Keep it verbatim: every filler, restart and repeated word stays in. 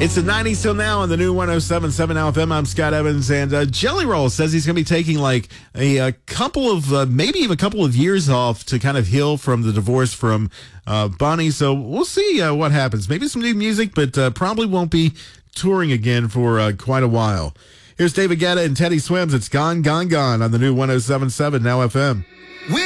It's the nineties till now on the new one oh seven point seven Now F M. I'm Scott Evans, and uh, Jelly Roll says he's going to be taking like a, a couple of, uh, maybe even a couple of years off to kind of heal from the divorce from uh, Bonnie. So we'll see uh, what happens. Maybe some new music, but uh, probably won't be touring again for uh, quite a while. Here's David Guetta and Teddy Swims. It's Gone, Gone, Gone on the new one oh seven point seven Now F M.